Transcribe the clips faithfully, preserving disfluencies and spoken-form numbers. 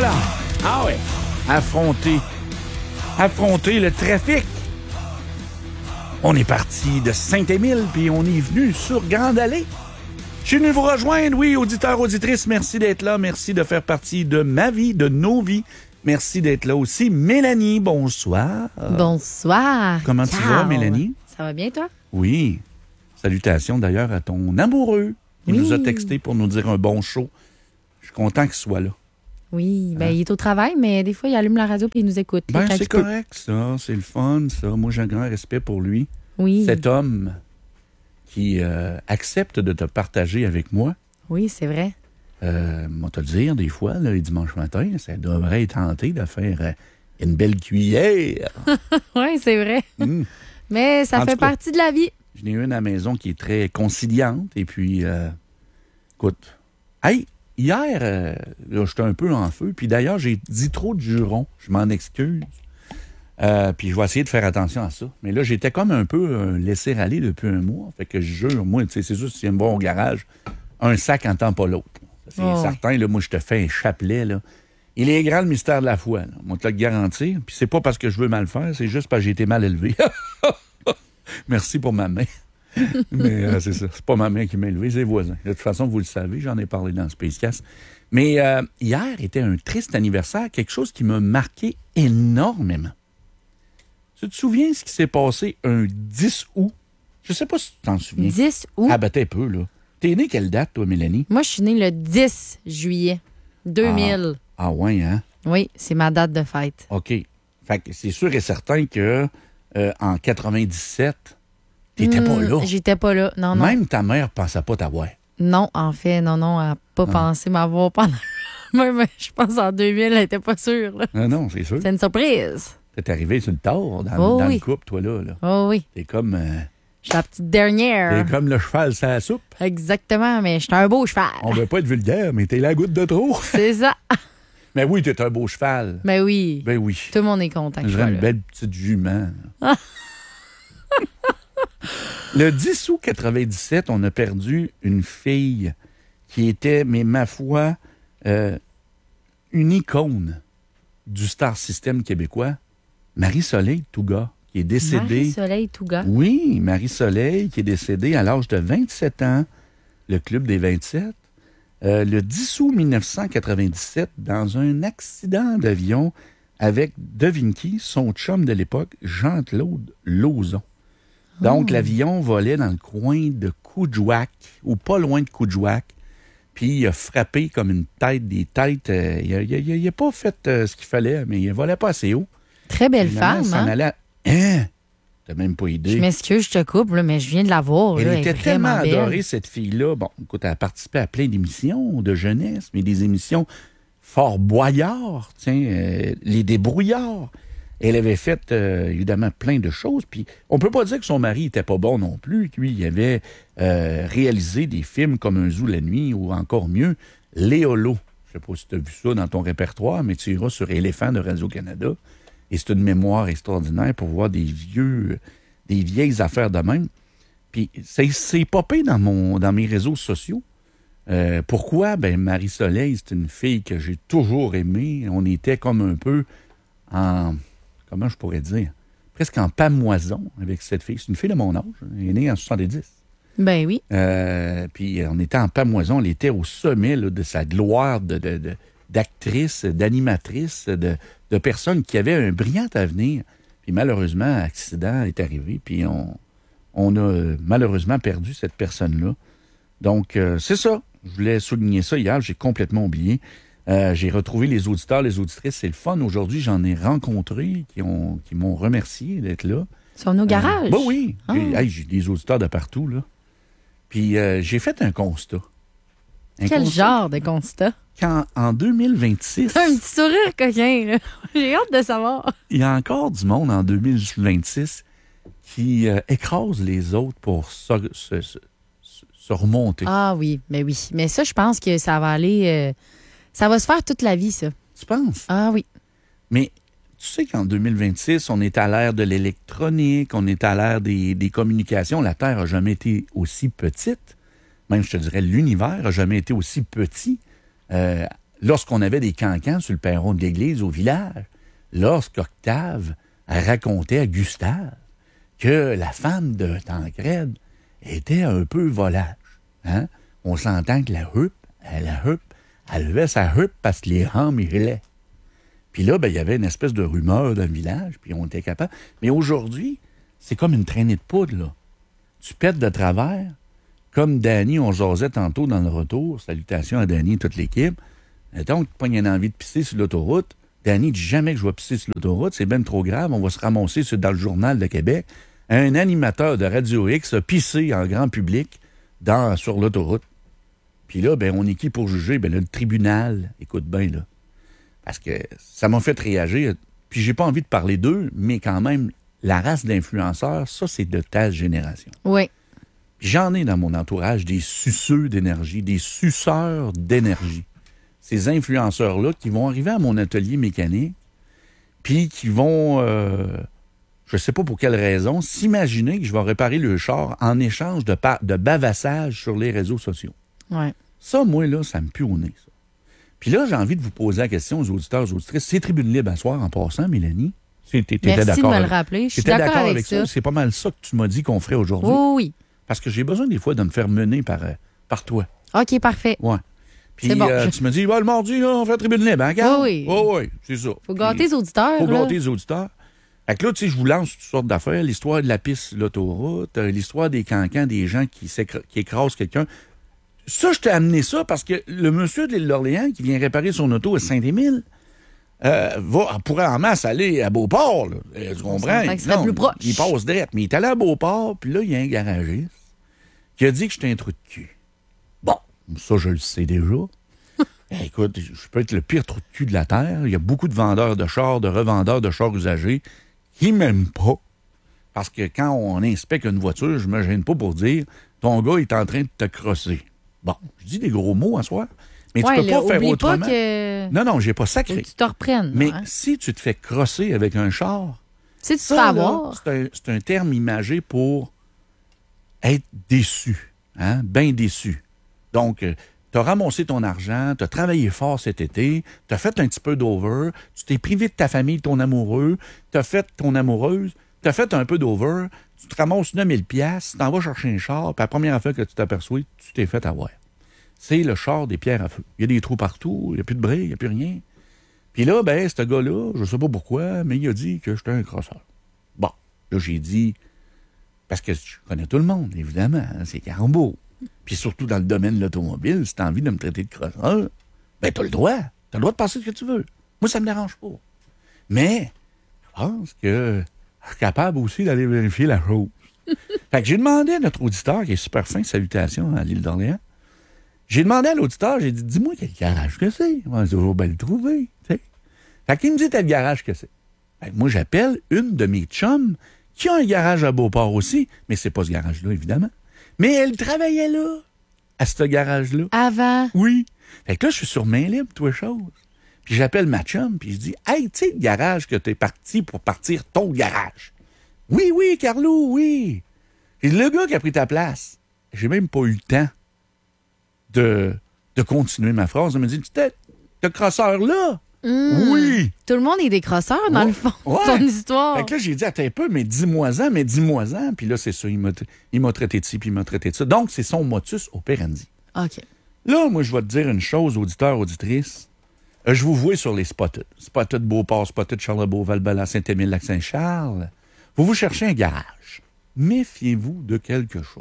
là! Ah ouais! Affronter. Affronter le trafic. On est parti de Saint-Émile, puis on est venu sur Grande Allée. Je suis venu vous rejoindre, oui, auditeurs, auditrices, merci d'être là, merci de faire partie de ma vie, de nos vies. Merci d'être là aussi. Mélanie, bonsoir. Bonsoir. Comment Ciao. tu vas, Mélanie? Ça va bien, toi? Oui. Salutations d'ailleurs à ton amoureux. Il oui. nous a texté pour nous dire un bon show. Je suis content qu'il soit là. Oui, ben, hein? Il est au travail, mais des fois, il allume la radio et il nous écoute. Ben, c'est correct, ça. C'est le fun, ça. Moi, j'ai un grand respect pour lui. Oui. Cet homme qui euh, accepte de te partager avec moi. Oui, c'est vrai. Euh, on va te le dire, des fois, là, les dimanches matins, ça devrait être tenté de faire euh, une belle cuillère. Oui, c'est vrai. Mmh. Mais ça en fait partie de la vie. J'en ai une à la maison qui est très conciliante. Et puis, euh, écoute, hey, hier, euh, là, j'étais un peu en feu. Puis d'ailleurs, j'ai dit trop de jurons. Je m'en excuse. Euh, puis je vais essayer de faire attention à ça. Mais là, j'étais comme un peu euh, laissé-aller depuis un mois. Fait que je jure, moi, tu sais, c'est sûr, si c'est un bon au garage, un sac n'entend pas l'autre. C'est oh. certain, là, moi, je te fais un chapelet, là. Il est grand, le mystère de la foi, là. Moi, te le garantir. Puis c'est pas parce que je veux mal faire, c'est juste parce que j'ai été mal élevé. Merci pour ma main. Mais euh, c'est ça, c'est pas ma main qui m'a élevé, c'est les voisins. De toute façon, vous le savez, j'en ai parlé dans Spacecast. Mais euh, hier était un triste anniversaire, quelque chose qui m'a marqué énormément. Tu te souviens ce qui s'est passé un dix août? Je sais pas si tu t'en souviens. dix août? Ah, ben t'es peu, là. T'es né quelle date, toi, Mélanie? Moi, je suis née le dix juillet deux mille. Ah, ah ouais, hein? Oui, c'est ma date de fête. OK. Fait que c'est sûr et certain que euh, en quatre-vingt-dix-sept, t'étais mmh, pas là. J'étais pas là, non, non. Même ta mère pensait pas t'avoir. Non, en fait, non, non, elle n'a pas ah. pensé m'avoir pendant... Même, je pense en deux mille, elle était pas sûre. Là. Ah non, c'est sûr. C'est une surprise. T'es arrivé sur le tard, dans, oh, dans oui. le couple, toi, là. là. Oh oui. T'es comme... Euh, je suis la petite dernière. T'es comme le cheval sur la soupe. Exactement, mais je suis un beau cheval. On veut pas être vulgaire, mais t'es la goutte de trop. C'est ça. Mais oui, t'es un beau cheval. Ben oui. Ben oui. Tout le monde est content que je sois une là. belle petite jument. Le dix août quatre-vingt-dix-sept, on a perdu une fille qui était, mais ma foi, euh, une icône du Star System québécois, Marie-Soleil Touga, qui est décédée... Marie-Soleil Touga? Oui, Marie-Soleil, qui est décédée à l'âge de vingt-sept ans, le Club des vingt-sept, euh, le dix août mille neuf cent quatre-vingt-dix-sept, dans un accident d'avion avec, devine qui, son chum de l'époque, Jean-Claude Lauzon. Donc, oh. l'avion volait dans le coin de Coudjouac, ou pas loin de Coudjouac, puis il a frappé comme une tête, des têtes. Euh, il n'a pas fait euh, ce qu'il fallait, mais il ne volait pas assez haut. Très belle femme, s'en hein? Allait... Hein? T'as même pas idée. Je m'excuse, je te coupe, là, mais je viens de la voir. Elle là, était elle est tellement belle. adorée, cette fille-là. Bon, écoute, elle a participé à plein d'émissions de jeunesse, mais des émissions Fort Boyard, tiens, euh, Les Débrouillards. Elle avait fait, euh, évidemment, plein de choses. Puis, on peut pas dire que son mari était pas bon non plus. Lui, il avait euh, réalisé des films comme Un zoo la nuit ou encore mieux, Léolo. Je sais pas si tu as vu ça dans ton répertoire, mais tu iras sur Éléphant de Radio-Canada. Et c'est une mémoire extraordinaire pour voir des vieux, des vieilles affaires de même. Puis, c'est, c'est popé dans, mon, dans mes réseaux sociaux. Euh, pourquoi? Ben, Marie-Soleil, c'est une fille que j'ai toujours aimée. On était comme un peu en... Comment je pourrais dire? Presque en pamoison avec cette fille. C'est une fille de mon âge. Elle est née en soixante-dix. Ben oui. Euh, puis on était en pamoison. Elle était au sommet là, de sa gloire de, de, de, d'actrice, d'animatrice, de, de personne qui avait un brillant avenir. Puis malheureusement, un accident est arrivé. Puis on, on a malheureusement perdu cette personne-là. Donc, euh, c'est ça. Je voulais souligner ça hier. J'ai complètement oublié. Euh, j'ai retrouvé les auditeurs, les auditrices. C'est le fun. Aujourd'hui, j'en ai rencontré qui, ont, qui m'ont remercié d'être là. Ils sont au garage? Euh, ben oui. Ah. J'ai, hey, j'ai des auditeurs de partout, là. Puis, euh, j'ai fait un constat. Un Quel constat, genre de constat? Qu'en en deux mille vingt-six... T'as un petit sourire coquin, là. J'ai hâte de savoir. Il y a encore du monde en deux mille vingt-six qui euh, écrase les autres pour se, se, se, se remonter. Ah oui, mais oui. Mais ça, je pense que ça va aller... Euh, ça va se faire toute la vie, ça. Tu penses? Ah oui. Mais tu sais qu'en deux mille vingt-six, on est à l'ère de l'électronique, on est à l'ère des, des communications. La Terre n'a jamais été aussi petite. Même, je te dirais, l'univers n'a jamais été aussi petit. Euh, lorsqu'on avait des cancans sur le perron de l'église au village, lorsqu'Octave racontait à Gustave que la femme de Tancrède était un peu volage. Hein? On s'entend que la huppe, la huppe, elle levait sa huppe parce que les rames gelaient. Puis là, ben, il y avait une espèce de rumeur dans le village, puis on était capable. Mais aujourd'hui, c'est comme une traînée de poudre, là. Tu pètes de travers, comme Danny, on jasait tantôt dans le retour. Salutations à Danny et toute l'équipe. Mettons que tu as envie de pisser sur l'autoroute. Danny dit jamais que je vais pisser sur l'autoroute, c'est bien trop grave, on va se ramasser sur, dans le Journal de Québec. Un animateur de Radio X a pissé en grand public dans, sur l'autoroute. Puis là, ben, on est qui pour juger? Ben là, le tribunal, écoute bien, là. Parce que ça m'a fait réagir. Puis j'ai pas envie de parler d'eux, mais quand même, la race d'influenceurs, ça, c'est de ta génération. Oui. Puis j'en ai dans mon entourage des suceux d'énergie, des suceurs d'énergie. Ces influenceurs-là qui vont arriver à mon atelier mécanique, puis qui vont, euh, je sais pas pour quelle raison, s'imaginer que je vais réparer le char en échange de, pa- de bavassage sur les réseaux sociaux. Ouais. Ça, moi, là, ça me pue au nez, ça. Puis là, j'ai envie de vous poser la question aux auditeurs, aux auditrices. C'est Tribune Libre à soir en passant, Mélanie? T'étais Merci d'accord de me avec... le rappeler. Je suis T'étais d'accord, d'accord avec, avec ça. ça. C'est pas mal ça que tu m'as dit qu'on ferait aujourd'hui. Oui, oui. Parce que j'ai besoin des fois de me faire mener par, euh, par toi. OK, parfait. Ouais. Puis C'est bon. euh, tu me dis, bah, le mardi, là, on fait Tribune Libre, hein, Carl? Oui, oui. Oui, oui, c'est ça. Faut gâter Puis, les auditeurs. Faut là. gâter les auditeurs. Fait que là, tu sais, je vous lance toutes sortes d'affaires. L'histoire de la piste sur l'autoroute, euh, l'histoire des cancans, des gens qui, s'écra- qui écrasent quelqu'un. Ça, je t'ai amené ça parce que le monsieur de l'île d'Orléans qui vient réparer son auto à Saint-Émile euh, va, pourrait en masse aller à Beauport. Là. Euh, tu comprends? s'entend que ce serait Non, plus proche. Il passe direct. Mais il est allé à Beauport, puis là, il y a un garagiste qui a dit que j'étais un trou de cul. Bon, ça, je le sais déjà. Eh, écoute, je peux être le pire trou de cul de la Terre. Il y a beaucoup de vendeurs de chars, de revendeurs de chars usagés qui m'aiment pas. Parce que quand on inspecte une voiture, je me gêne pas pour dire ton gars est en train de te crosser. Bon, je dis des gros mots à soir, mais Ouais, tu peux là, pas faire oublie autrement. pas que... Non, non, j'ai pas Faut sacré. que tu te reprennes. Mais hein. si tu te fais crosser avec un char, Si tu te ça, fais là, avoir... c'est un, c'est un terme imagé pour être déçu, hein, bien déçu. Donc, euh, tu as ramassé ton argent, tu as travaillé fort cet été, tu as fait un petit peu d'over, tu t'es privé de ta famille, de ton amoureux, tu as fait ton amoureuse, tu as fait un peu d'over, tu te ramasses neuf mille piastres, tu t'en vas chercher un char, puis la première affaire que tu t'aperçois, tu t'es fait avoir. C'est le char des pierres à feu. Il y a des trous partout, il n'y a plus de briques, il n'y a plus rien. Puis là, ben, ce gars-là, je sais pas pourquoi, mais il a dit que j'étais un crosseur. Bon, là, j'ai dit, parce que je connais tout le monde, évidemment, hein, c'est Carambeau. Puis surtout dans le domaine de l'automobile, si tu as envie de me traiter de crosseur, ben, tu as le droit. Tu as le droit de penser ce que tu veux. Moi, ça me dérange pas. Mais, je pense que je suis capable aussi d'aller vérifier la chose. Fait que j'ai demandé à notre auditeur, qui est super fin, salutations à l'île d'Orléans, j'ai demandé à l'auditeur, j'ai dit, dis-moi quel garage que c'est. On va toujours bien le trouver. T'sais. Fait qu'il me dit quel garage que c'est. Fait que moi, j'appelle une de mes chums qui a un garage à Beauport aussi, mais c'est pas ce garage-là, évidemment. Mais elle travaillait là, à ce garage-là. Avant. Oui. Fait que là, je suis sur main libre, toi, chose. Puis j'appelle ma chum, puis je dis, hey, tu sais, le garage que t'es parti pour partir ton garage. Oui, oui, Carlo, oui. Et le gars qui a pris ta place, j'ai même pas eu le temps de, de continuer ma phrase. Il me dit, tu t'es, ce crosseur-là? Mmh. Oui. Tout le monde est des crosseurs, dans Ouais. le fond, Ouais. ton histoire. Fait que là, j'ai dit, attends un peu, mais dis-moi-en, mais dis-moi-en. Puis là, c'est ça, il m'a, il m'a traité de ci, puis il m'a traité de ça. Donc, c'est son motus operandi. OK. Là, moi, je vais te dire une chose, auditeur, auditrice. Euh, je vous vois sur les Spotted. Spotted Beauport, Spotted Charlebourg, Val-Bala, Saint-Émile, Lac-Saint-Charles. Vous vous cherchez un garage. Méfiez-vous de quelque chose.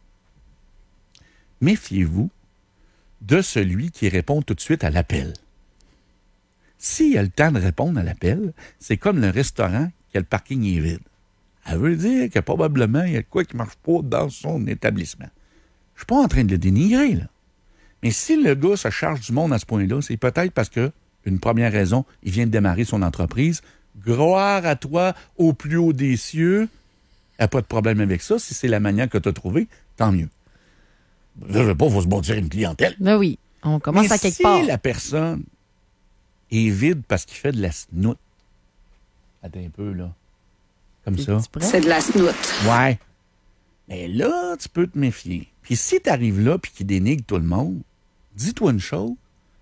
Méfiez-vous de celui qui répond tout de suite à l'appel. S'il a le temps de répondre à l'appel, c'est comme le restaurant qui a le parking est vide. Ça veut dire que probablement il y a quoi qui ne marche pas dans son établissement. Je ne suis pas en train de le dénigrer, là. Mais si le gars se charge du monde à ce point-là, c'est peut-être parce que, une première raison, il vient de démarrer son entreprise. Gloire à toi au plus haut des cieux. Il n'y a pas de problème avec ça. Si c'est la manière que tu as trouvée, tant mieux. Je ne veux pas vous se bâtir une clientèle. Ben oui, on commence Mais à quelque si part. la personne est vide parce qu'il fait de la snoute, attends un peu, là. Comme ça. Tu prêt? C'est de la snoute. Ouais. Mais là, tu peux te méfier. Puis si tu arrives là puis qu'il dénigre tout le monde, dis-toi une chose,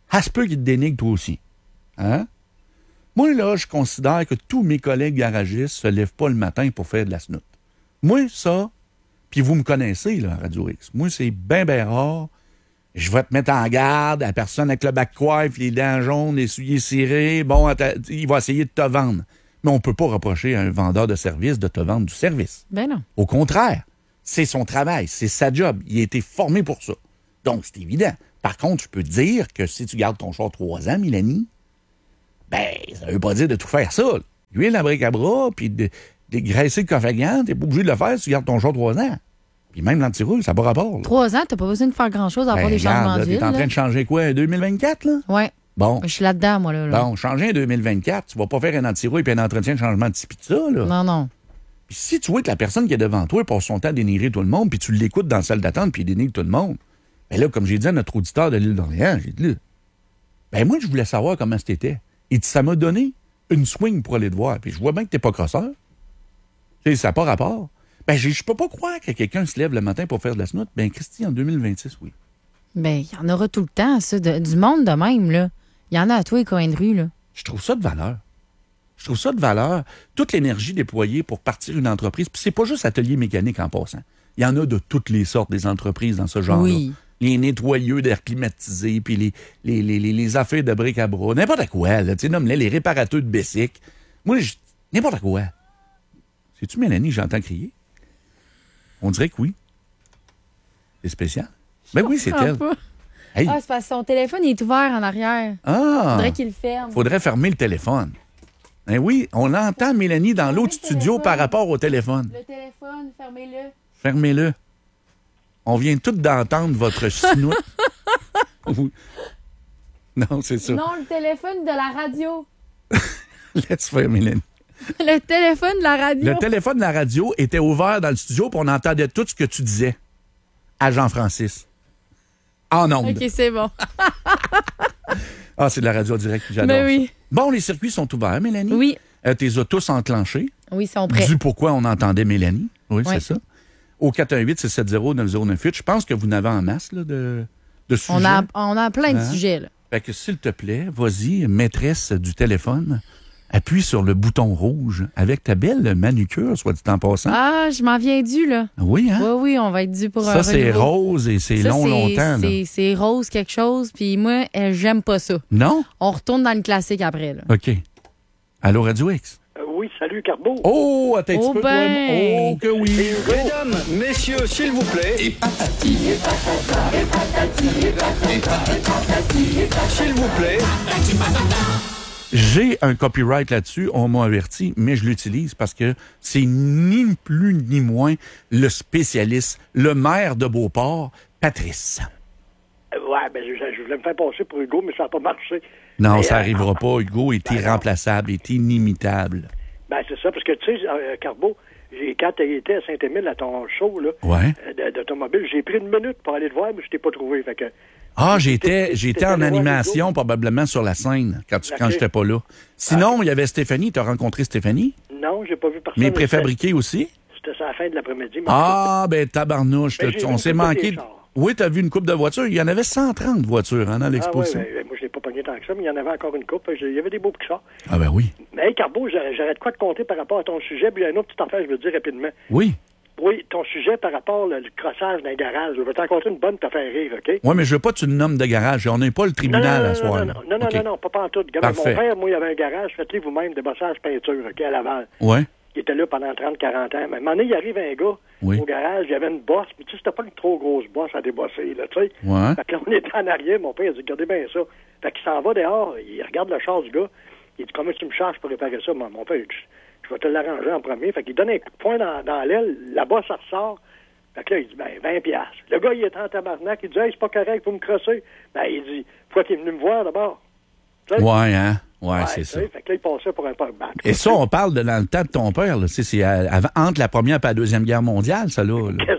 À se peut qu'il te dénigre toi aussi. Hein? Moi, là, je considère que tous mes collègues garagistes se lèvent pas le matin pour faire de la snoute. Moi, ça, puis vous me connaissez, là, à Radio X. Moi, c'est bien, bien rare. Je vais te mettre en garde, la personne avec le bac coiffe, les dents jaunes, les souliers cirés, bon, il va essayer de te vendre. Mais on peut pas reprocher à un vendeur de service de te vendre du service. Ben non. Au contraire, c'est son travail, c'est sa job. Il a été formé pour ça. Donc, c'est évident. Par contre, je peux te dire que si tu gardes ton char trois ans, Mélanie, ben, ça veut pas dire de tout faire ça. L'huile à bric à bras, puis de, de graisser le coffre à gants, t'es pas obligé de le faire si tu gardes ton char trois ans. Puis même l'antirouille, ça n'a pas rapport. Là. Trois ans, t'as pas besoin de faire grand-chose à part Ben, des changements regarde, là, d'huile. t'es en train là. de changer quoi, deux mille vingt-quatre, là? Ouais. Bon. Je suis là-dedans, moi, là. là. Bon, changer en deux mille vingt-quatre, tu vas pas faire un antirouille puis un entretien de changement de ci pis de ça, là. Non, non. Puis si tu vois que la personne qui est devant toi passe son temps à dénigrer tout le monde, puis tu l'écoutes dans la salle d'attente, puis il dénigre tout le monde, ben là, comme j'ai dit à notre auditeur de l'île d'Orléans, j'ai dit là, ben moi, je voulais savoir comment c'était. Et ça m'a donné une swing pour aller te voir. Puis je vois bien que t'es pas crosseur. Tu sais, ça n'a pas rapport. Ben, j'ai- je peux pas croire que quelqu'un se lève le matin pour faire de la snoute. Ben, Christy, en deux mille vingt-six, oui. Ben, il y en aura tout le temps, ça. de- du monde de même, là. Il y en a à tous les coins de rue, là. Je trouve ça de valeur. Je trouve ça de valeur. Toute l'énergie déployée pour partir une entreprise. Puis c'est pas juste atelier mécanique en passant. Il y en a de toutes les sortes des entreprises dans ce genre-là. Oui. Les nettoyeux d'air climatisé, puis les, les, les, les, les affaires de bric à bras. N'importe quoi, là. Tu sais, nomme-les, les réparateurs de Bessic. Moi, je- n'importe quoi. C'est-tu Mélanie que j'entends crier? On dirait que oui. C'est spécial. Ben oui, c'est comprends elle. pas. Hey. Ah, c'est parce que son téléphone il est ouvert en arrière. Ah! Faudrait qu'il le ferme. Faudrait fermer le téléphone. Ben oui, on entend Mélanie dans l'autre le studio téléphone. par rapport au téléphone. Le téléphone, fermez-le. Fermez-le. On vient tout d'entendre votre snout. Oui. Non, c'est ça. Non, le téléphone de la radio. Laisse faire, Mélanie. Le téléphone de la radio. Le téléphone de la radio était ouvert dans le studio puis on entendait tout ce que tu disais à Jean-Francis. En ondes. OK, c'est bon. Ah, c'est de la radio directe, j'adore Ben oui. ça. Bon, les circuits sont ouverts, Mélanie. Oui. Euh, t'es as tous enclenchés. Oui, ils sont prêts. Du pourquoi on entendait Mélanie. Oui, Oui. c'est ça. Au quatre un huit, six sept zéro, neuf zéro neuf huit. Je pense que vous n'avez en masse là, de, de sujets. On a, on a plein de Hein? sujets, là. Fait que s'il te plaît, vas-y, maîtresse du téléphone, appuie sur le bouton rouge avec ta belle manucure, soit dit en passant. Ah, je m'en viens dû, là. Oui, hein? Oui, oui, on va être dû pour un Ça, c'est renouveau. rose et c'est Ça, long, c'est- longtemps. là. c'est- C'est rose quelque chose, puis moi, euh, j'aime pas ça. Non? On retourne dans le classique après, là. OK. Allô, Radio X? Euh, oui, salut, Carbo. Oh, attends un Oh petit peu, ben. toi. Oh, que oui. Mesdames, messieurs, s'il vous plaît. Et patati. S'il vous plaît. J'ai un copyright là-dessus, on m'a averti, mais je l'utilise parce que c'est ni plus ni moins le spécialiste, le maire de Beauport, Patrice. Euh, ouais, ben, je, je voulais me faire passer pour Hugo, mais ça n'a pas marché. Non, Mais, ça euh, arrivera pas. Hugo est ben non. irremplaçable, est inimitable. Ben, c'est ça, parce que, tu sais, euh, Carbo, j'ai, quand tu étais à Saint-Émile à ton show, là, Ouais. euh, de- d'automobile, j'ai pris une minute pour aller te voir, mais je t'ai pas trouvé. Fait que, Ah, j'étais, T'étais- j'étais t'étais en allé voir animation, Hugo? probablement sur la scène, quand, tu, quand Ok. j'étais pas là. Sinon, il y avait Stéphanie. Tu as rencontré Stéphanie? non, j'ai pas vu personne. Mais préfabriqué aussi? C'était ça à la fin de l'après-midi. mais Ah, ben tabarnouche. Ben, t'as- j'ai on vu une s'est couple de manqué. tes de- chars. Oui, t'as vu une coupe de voitures. Il y en avait cent trente voitures hein, dans Ah, ouais, l'exposition. ben, moi, je l'ai pas pogné tant que ça, mais il y en avait encore une coupe. Il y avait des beaux petits chars. Ah, ben oui. Mais, hey, Carbo, j'aurais j'aurais de quoi te compter par rapport à ton sujet, puis il y a une autre petite affaire, je veux te dire rapidement. Oui. Oui, ton sujet par rapport au crossage d'un garage. Je vais t'en compter une bonne pour te faire rire, OK? Oui, mais je veux pas que tu le nommes de garage. On n'est pas le Non, tribunal non, à non, soir. non, là. non, non, non, OK. non, non, pas pantoute. Regarde, mon Parfait. père, moi, il avait un garage, faites-le vous-même, débossage peinture, OK, à Laval. Ouais. Il était là pendant trente à quarante ans. Mais à un moment donné, il arrive un gars Oui. au garage, il y avait une bosse, mais tu sais, c'était pas une trop grosse bosse à débosser, là, tu sais. Ouais. Fait que là, on était en arrière, mon père, il a dit, regardez bien ça. Fait qu'il s'en va dehors, il regarde le char du gars, il dit, comment tu me charges pour réparer ça? Mon mon père, il dit, je vais te l'arranger en premier. Fait qu'il donne un coup de poing dans, dans l'aile, la bosse, ça ressort. Fait que là, il dit, ben, vingt piastres. Le gars, il est en tabarnak, il dit, hey, c'est pas correct, vous me crosser. Ben, il dit, pourquoi qu'il est venu me voir d'abord? Tu sais? Ouais, hein? Ouais, c'est tu ça. sais, Fait que là, il passait pour un pare-bac. Et ça, on parle de dans le temps de ton père. Là. C'est, c'est à- avant- entre la première et la deuxième guerre mondiale, ça, là. là. Quasiment, ouais.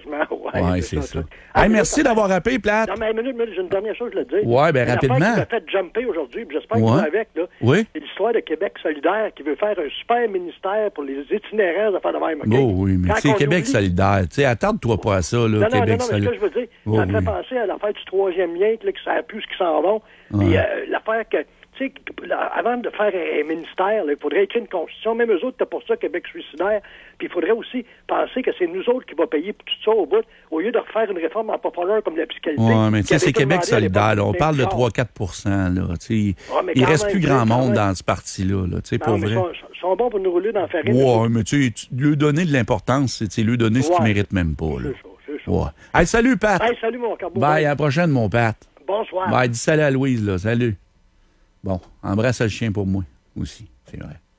Ouais, Ouais, c'est c'est ça, ça. ça. Ah, Hey, mais merci là, d'avoir appelé, Plate. Non, mais une minute, minute, j'ai une dernière chose, je le dis. Ouais, ben Une affaire rapidement. qui m'a fait jumper aujourd'hui, puis j'espère Ouais. qu'il va avec, là. Oui. C'est l'histoire de Québec solidaire qui veut faire un super ministère pour les itinérants de faire de même, OK? Oh oui, mais Quand c'est on Québec oublie- solidaire. Tu sais, attarde-toi pas à ça, là, Non, non, Québec non, non, mais ce solidaire. que je veux dire, Oh, ça me fait oui. penser à l'affaire du troisième lien, là, que ça a plus ce qui s'en vont. Ouais. Puis euh, l'affaire que, tu sais, que- là, avant de faire un, un ministère, là, il faudrait écrire une constitution. Même eux autres, c'est pour ça, Québec suicidaire. Puis il faudrait aussi penser que c'est nous autres qui va payer pour tout ça au bout, au lieu de refaire une réforme en populaire comme la fiscalité. Oui, mais tu sais, qui avait c'est tout Québec demandé à l'époque solidaire. Là. On du parle de Québec. trois à quatre pour cent. Là. Tu sais, Ah, mais il quand reste même, plus tu sais, grand quand monde même. dans ce parti-là. Là, tu sais, Non, pour mais vrai. ils sont, ils sont bons pour nous rouler dans la farine. Ouais, mais tu sais, tu- lui donner de l'importance, c'est tu sais, lui donner ce qu'il Ouais. mérite même pas. Là. C'est ça, c'est ça. Ouais. Hey, salut, Pat. Hey, salut, mon carbone. Bye, à la prochaine, mon Pat. Bonsoir. Bye, dis salut à Louise, là. Salut. Bon, embrasse le chien pour moi aussi. C'est vrai.